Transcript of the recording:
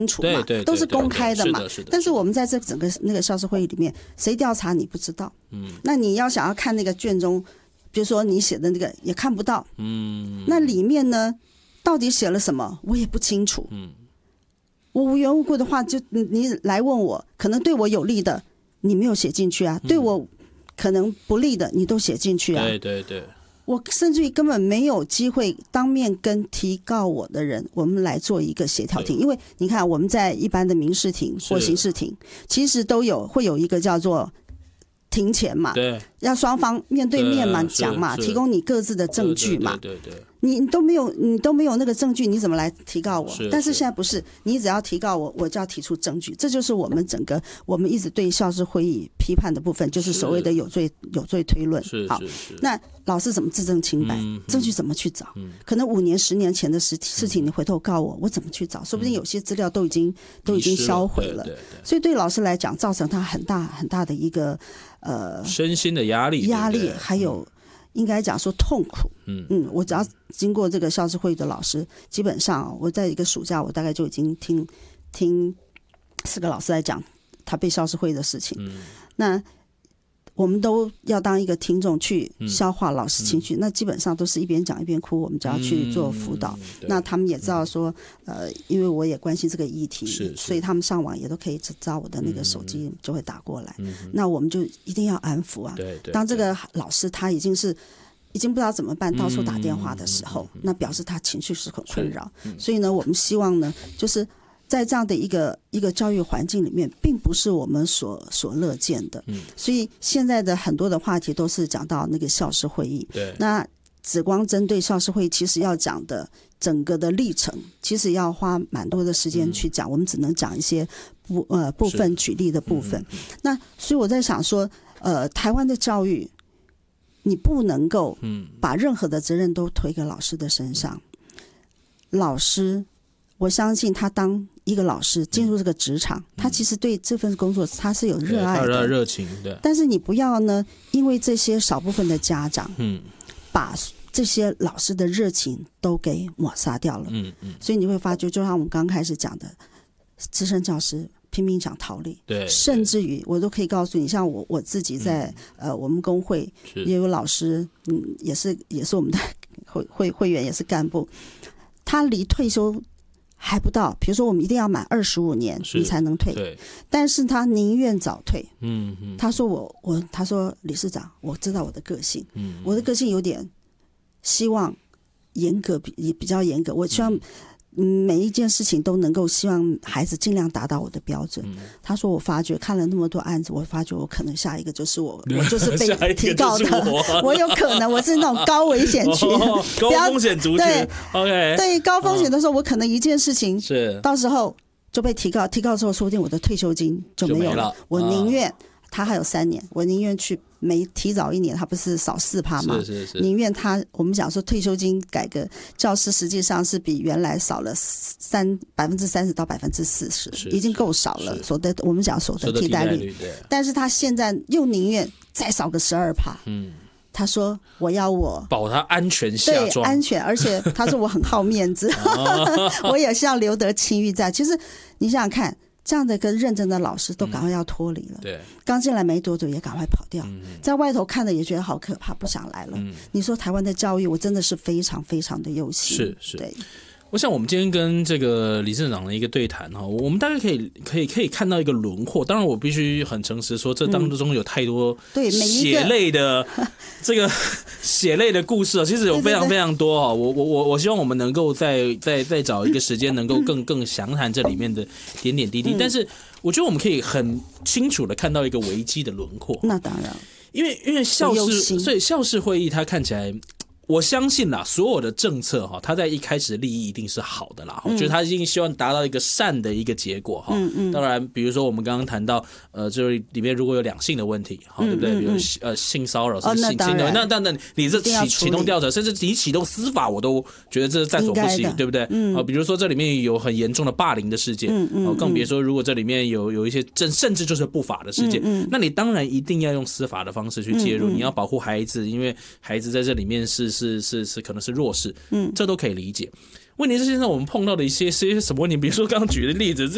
清楚嘛，都是公开的嘛。但是我们在这整个那个校事会议里面，谁调查你不知道。那你要想要看那个卷宗，比如说你写的那个也看不到。那里面呢，到底写了什么，我也不清楚。我无缘无故的话，就你来问我，可能对我有利的，你没有写进去啊；对我可能不利的，你都写进去啊。 对。 我甚至于根本没有机会当面跟提告我的人，我们来做一个协调庭。因为你看我们在一般的民事庭或刑事庭，其实都会有一个叫做庭前嘛，对，要双方面对面嘛讲嘛，提供你各自的证据嘛。对。你都没有那个证据，你怎么来提告我？但是现在不是，你只要提告我，我就要提出证据。这就是我们我们一直对校事会议批判的部分，就是所谓的有罪推论。好，那老师怎么自证清白？证据怎么去找？可能5年、10年前的事情，你回头告我怎么去找？说不定有些资料都已经销毁了。所以对老师来讲，造成他很大很大的一个身心的压力， 还有。应该讲说痛苦。我只要经过这个校事会议的老师，基本上我在一个暑假，我大概就已经听4个老师来讲他被校事会议的事情。那我们都要当一个听众去消化老师情绪，那基本上都是一边讲一边哭，我们就要去做辅导。那他们也知道说，因为我也关心这个议题，所以他们上网也都可以知道我的那个手机就会打过来。那我们就一定要安抚啊。当这个老师他已经不知道怎么办，到处打电话的时候，那表示他情绪是很困扰。所以呢，我们希望呢，就是在这样的一个教育环境里面，并不是我们所乐见的。所以现在的很多的话题都是讲到那个校事会议。那只光针对校事会议，其实要讲的整个的历程，其实要花蛮多的时间去讲。我们只能讲一些部分举例的部分。那所以我在想说，台湾的教育，你不能够把任何的责任都推给老师的身上。老师，我相信他当一个老师进入这个职场，他其实对这份工作他是有热爱的、 热情的。 但是你不要呢，因为这些少部分的家长，把这些老师的热情都给抹杀掉了。所以你会发觉，就像我们刚开始讲的，资深教师拼命想逃离，甚至于我都可以告诉你，像我自己在我们工会也有老师，也是我们的会员，也是干部，他离退休还不到，比如说我们一定要满25年你才能退，但是他宁愿早退。他说他说理事长，我知道我的个性，我的个性有点希望严格，比较严格，我希望每一件事情都能够希望孩子尽量达到我的标准。他说我发觉看了那么多案子，我发觉我可能下一个就是我就是被提告的我有可能我是那种高危险区高风险族群。 对高风险的时候，我可能一件事情到时候就被提告之后说不定我的退休金就没有了。我宁愿他还有3年，我宁愿去提早1年，他不是少4%吗？宁愿我们讲说退休金改革，教师实际上是比原来少了30%到40%，已经够少了。我们讲所得替代率，但是他现在又宁愿再少个12%。他说我要保他安全下庄， 对，安全，而且他说我很好面子，我也是要留得清誉在。其实你想想看，这样的一个认真的老师都赶快要脱离了，刚进来没多久也赶快跑掉，在外头看的也觉得好可怕，不想来了。你说台湾的教育，我真的是非常非常的忧心。是，对。 我想我们今天跟这个理事长的一个对谈哈，我们大概可以看到一个轮廓。当然，我必须很诚实说，这当中有太多血泪的这个血泪的故事啊，其实有非常非常多哈。我希望我们能够再找一个时间，能够更详谈这里面的点点滴滴。但是我觉得我们可以很清楚的看到一个危机的轮廓。 那当然， 因为所以校事会议它看起来。我相信啦，所有的政策哈，它在一开始的利益一定是好的啦，就是它一定希望达到一个善的一个结果哈。当然，比如说我们刚刚谈到就是里面如果有两性的问题，对不对？比如性骚扰、性侵的，那你这启动调查，甚至你启动司法，我都觉得这是在所不惜，对不对？比如说这里面有很严重的霸凌的事件，更别说如果这里面有一些甚至就是不法的事件，那你当然一定要用司法的方式去介入，你要保护孩子，因为孩子在这里面是可能是弱势，这都可以理解。问题是现在我们碰到的一些什么问题？比如说刚刚举的例子，